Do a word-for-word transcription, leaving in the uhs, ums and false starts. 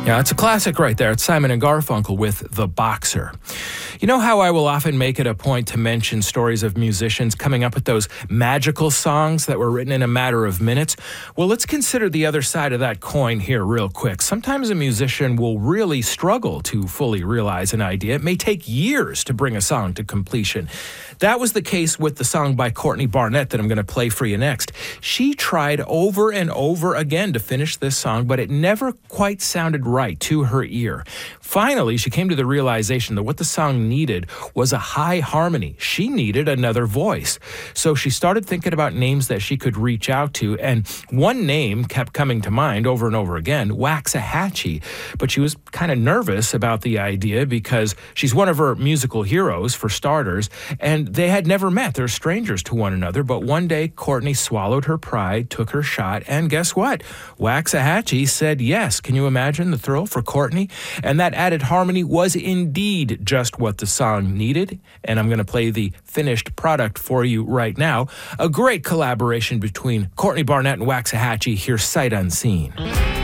Yeah, it's a classic right there. It's Simon and Garfunkel with The Boxer. You know how I will often make it a point to mention stories of musicians coming up with those magical songs that were written in a matter of minutes? Well, let's consider the other side of that coin here real quick. Sometimes a musician will really struggle to fully realize an idea. It may take years to bring a song to completion. That was the case with the song by Courtney Barnett that I'm going to play for you next. She tried over and over again to finish this song, but it never quite sounded right to her ear. Finally, she came to the realization that what the song needed was a high harmony. She needed another voice. So she started thinking about names that she could reach out to, and one name kept coming to mind over and over again, Waxahatchee. But she was kind of nervous about the idea because she's one of her musical heroes, for starters, and they had never met. They're strangers to one another, but one day Courtney swallowed her pride, took her shot, and guess what? Waxahatchee said yes. Can you imagine the thrill for Courtney? And that added harmony was indeed just what the song needed, and I'm going to play the finished product for you right now. A great collaboration between Courtney Barnett and Waxahatchee here, sight unseen.